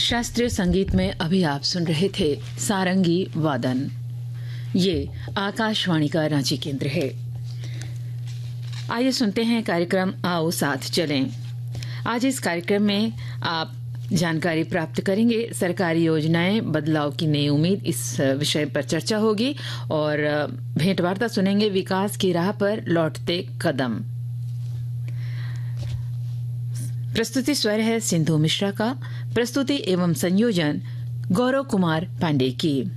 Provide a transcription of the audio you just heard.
शास्त्रीय संगीत में अभी आप सुन रहे थे सारंगी वादन। ये आकाशवाणी का रांची केंद्र है। आइए सुनते हैं कार्यक्रम आओ साथ चलें। आज इस कार्यक्रम में आप जानकारी प्राप्त करेंगे सरकारी योजनाएं बदलाव की नई उम्मीद, इस विषय पर चर्चा होगी और भेंटवार्ता सुनेंगे विकास की राह पर लौटते कदम। प्रस्तुति स्वर है सिंधु मिश्रा का, प्रस्तुति एवं संयोजन गौरव कुमार पांडे की।